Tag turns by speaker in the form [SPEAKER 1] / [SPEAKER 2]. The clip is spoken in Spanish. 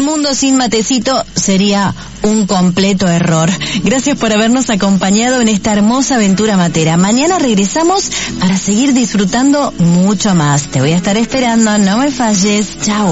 [SPEAKER 1] mundo sin matecito sería un completo error. Gracias por habernos acompañado en esta hermosa aventura matera. Mañana regresamos para seguir disfrutando mucho más. Te voy a estar esperando, no me falles. Chao.